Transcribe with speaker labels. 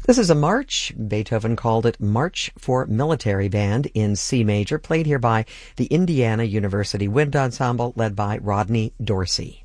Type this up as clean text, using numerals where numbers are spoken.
Speaker 1: This is a march. Beethoven called it March for Military Band in C major, played here by the Indiana University Wind Ensemble led by Rodney Dorsey.